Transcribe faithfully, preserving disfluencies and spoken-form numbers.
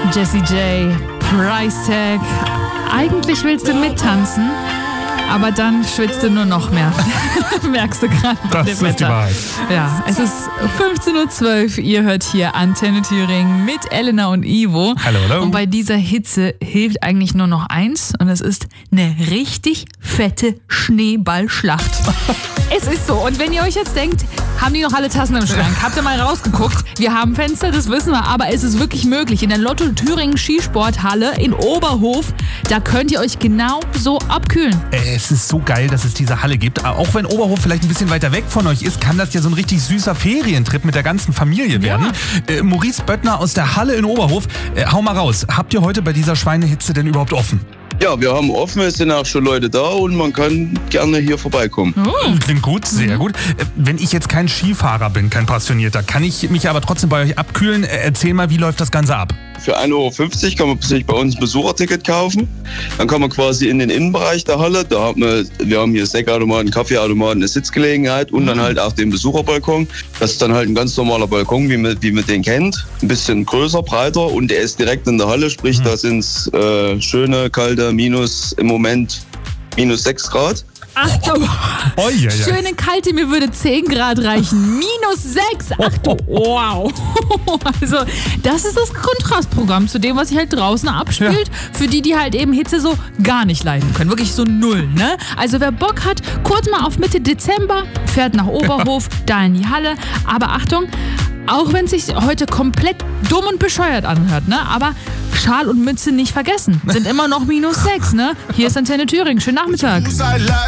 Jessie J, Price Tag. Eigentlich willst du mittanzen, aber dann schwitzt du nur noch mehr. Merkst du gerade mit Das dem ist Wetter. die Wahrheit. Ja, es ist fünfzehn Uhr zwölf. Ihr hört hier Antenne Thüringen mit Elena und Ivo. Hallo, hallo. Und bei dieser Hitze hilft eigentlich nur noch eins und es ist eine richtig fette Schneeballschlacht. Es ist so. Und wenn ihr euch jetzt denkt, haben die noch alle Tassen im Schrank? Habt ihr mal rausgeguckt? Wir haben Fenster, das wissen wir, aber es ist wirklich möglich. In der Lotto Thüringen Skisporthalle in Oberhof, da könnt ihr euch genau so abkühlen. Es ist so geil, dass es diese Halle gibt. Auch wenn Oberhof vielleicht ein bisschen weiter weg von euch ist, kann das ja so ein richtig süßer Ferientrip mit der ganzen Familie werden. Ja. Äh, Maurice Böttner aus der Halle in Oberhof. Äh, hau mal raus. Habt ihr heute bei dieser Schweinehitze denn überhaupt offen? Ja, wir haben offen, es sind auch schon Leute da und man kann gerne hier vorbeikommen. Oh. Klingt gut, sehr gut. Äh, Wenn ich jetzt kein Skifahrer bin, kein Passionierter, kann ich mich aber trotzdem bei euch abkühlen? Äh, Erzähl mal, wie läuft das Ganze ab? Für ein Euro fünfzig kann man sich bei uns ein Besucherticket kaufen. Dann kann man quasi in den Innenbereich der Halle, da haben wir, wir haben hier Snackautomaten, Kaffeeautomaten, eine Sitzgelegenheit und dann halt auch den Besucherbalkon. Das ist dann halt ein ganz normaler Balkon, wie man, wie man den kennt. Ein bisschen größer, breiter und der ist direkt in der Halle, sprich Mhm. da sind es äh, schöne, kalte, minus im Moment minus sechs Grad. Achtung! Oi, oi, oi. Schöne kalte, mir würde zehn Grad reichen. Minus sechs. Achtung, wow. Also, das ist das Kontrastprogramm zu dem, was sich halt draußen abspielt. Ja. Für die, die halt eben Hitze so gar nicht leiden können. Wirklich so null, ne? Also, wer Bock hat, kurz mal auf Mitte Dezember, fährt nach Oberhof, da in die Halle. Aber Achtung, auch wenn es sich heute komplett dumm und bescheuert anhört, ne? Aber Schal und Mütze nicht vergessen. Sind immer noch minus sechs, ne? Hier ist Antenne Thüringen. Schönen Nachmittag.